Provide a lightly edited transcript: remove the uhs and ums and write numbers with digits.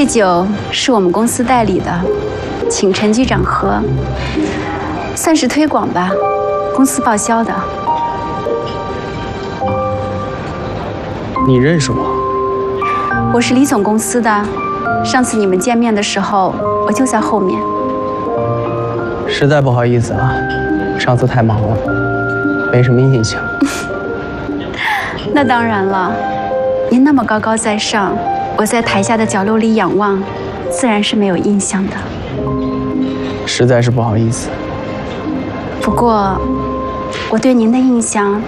这酒是我们公司代理的，请陈局长喝，算是推广吧，公司报销的。 你认识我？ 我是李总公司的，上次你们见面的时候，我就在后面。 实在不好意思啊，上次太忙了，没什么印象。 那当然了，您那么高高在上，我在台下的角落里仰望，自然是没有印象的。 实在是不好意思。 不过，我对您的印象